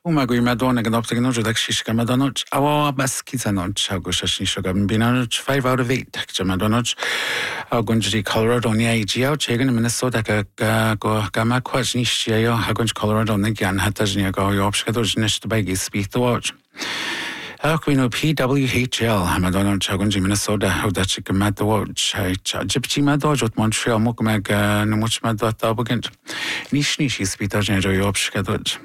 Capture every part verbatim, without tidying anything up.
Umaguj Madonna gan optig no dak shiska Madonna awa baskizanoch agus nishoga binanoch five out of eight tak Madonna agunji Colorado ni agio chegan Minnesota ka go gama kwaj nishio agunj Colorado ni gan hatajni go yopshkados nist bagi spitwatch Aquino P W H L Madonna chagunji Minnesota how that chick madwatch gypsy madwatch at Montreal mukmag numuch madwata bugent nishni shi spitajni jo yopshkados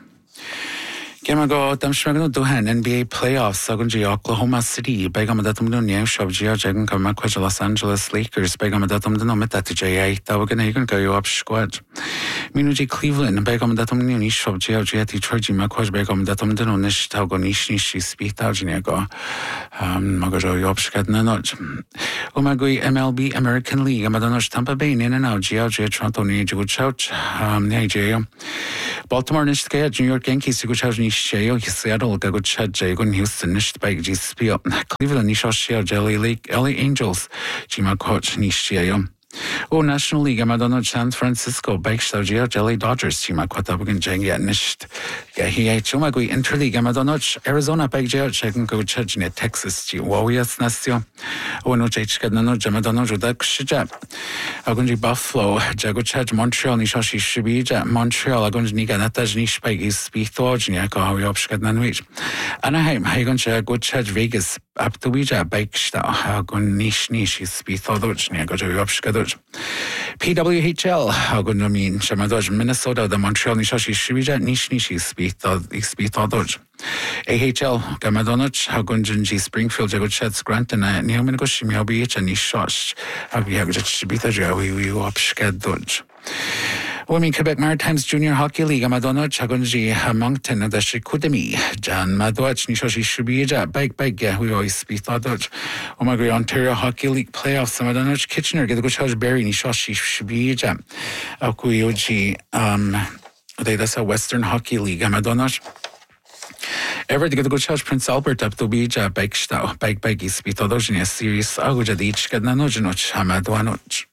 Gemago damshmagno duhan N B A playoffs sagunji Oklahoma City begam no new shabjia jagan kama kwaj Los Angeles Lakers begam no metati J tawagan hagan go up squad Minuji Cleveland begam no ni shabjia jati chargi makwaj begam no nish tago nish nish spitajni go um magajo yop skad na notch Umagui M L B American League amadanos Tampa Bay in and out G J Toronto ni juguchouch um Nigeria Baltimore nish New York Yankees juguchouch Sheo Seattle ga good chat Jagon Houston nicht bei G S P Cleveland ni share Jelly Lake L A Angels Chima coach ni sheo O National League Madonna San Francisco Bike Jelly Dodgers Chima Quatabugan Jenga nicht ga hi Chumagui Interleague Madonna Arizona Bike Jagan go chat in Texas G Warriors Nasio O no Jachka no Jamadonna Judak Shija Agunji Buffalo Jago chat Montreal ni shashi Shibija Montreal Agunji Niga Nataj nish by is Spithorgia go Yopshkat Nanwich Anaheim Hagon go chat Vegas up to Wija Bike Agun nish nish is Spithorgia go Yopshkat P W H L Agun mean Shamadoj Minnesota the Montreal Nishashi Shibija nish nish is Spithorgia A H L Gamadonach Hagunji Springfield Jago chat Grant and Neomin go Shimio Beach and Nishosh Agiagaj Shibita Jawi we Opshkat Dodge Women Quebec Maritimes Junior Hockey League Madonna Chagunji Moncton the Shikudemi Jan Madwach Nishoshi Shubija Bike Bike we always speak Dodge Omagri Ontario Hockey League playoffs Madonna Kitchener get the good Barry Nishoshi Shubija Akuyoji um that's a Western Hockey League Madonna Ever to get the good church Prince Albert up to bija bike stau bike bike is Spithorgia series Aguja each get nanojanoch Hamadwanoch